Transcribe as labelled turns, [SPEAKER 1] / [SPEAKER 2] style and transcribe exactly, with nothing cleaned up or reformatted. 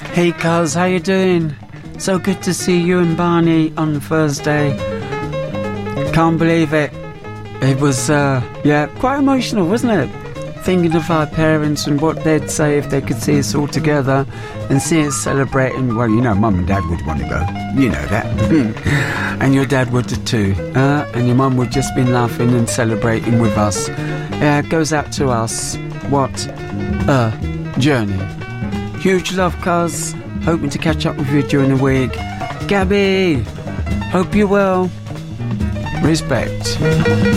[SPEAKER 1] Hey cuz, how you doing? So good to see you and Barney on Thursday. Can't believe it. It was, uh, yeah, quite emotional, wasn't it? Thinking of our parents and what they'd say if they could see us all together and see us celebrating. Well, you know, Mum and Dad would want to go. You know that. And your dad would too. Uh, and your mum would just be laughing and celebrating with us. Yeah, it goes out to us. What a journey. Huge love, cuz. Hoping to catch up with you during the week. Gabby, hope you well. Respect.